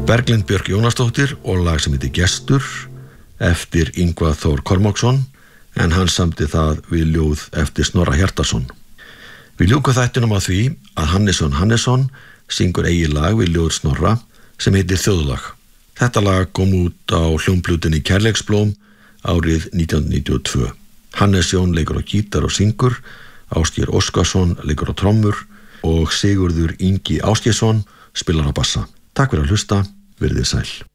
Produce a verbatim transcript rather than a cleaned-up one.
Berglind Björk Jónasdóttir og lag sem heitir Gestur eftir Ingvar Þór Kormáksson, en hann samdi það við ljóð eftir Snorra Hjartarson. Við ljúkum þættinum á því að Hannesson Hannesson syngur eigið lag við ljóð Snorra sem heitir Þjóðlag. Þetta lag kom út á hljómplutinni Kærleiksblóm árið nítján hundruð níutíu og tvö. Hannes Jón leikur á gítar og syngur, Ásgeir Óskarsson leikur á trommur og Sigurður Ingi Ásgeirsson spilar á bassa. Takk fyrir að hlusta, verið þið sæl.